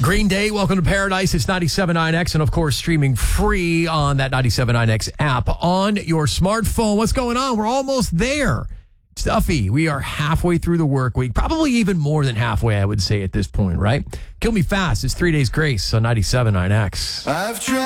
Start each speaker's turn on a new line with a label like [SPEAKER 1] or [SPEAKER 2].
[SPEAKER 1] Green Day, welcome to Paradise. It's 97.9X and, of course, streaming free on that 97.9X app on your smartphone. What's going on? We're almost there. Stuffy, we are halfway through the work week. Probably even more than halfway, I would say, at this point, right? Kill Me Fast. It's 3 Days Grace on 97.9X.